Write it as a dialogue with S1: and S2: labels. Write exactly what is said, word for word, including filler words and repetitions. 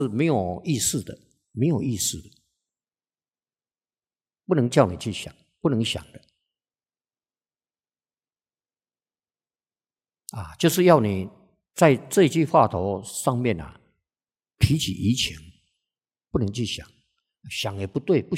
S1: 是没有意识的，没有意识的，不能叫你去想，不能想的啊，就是要你在这句话头上面啊，提起移情，不能去想，想也不对，不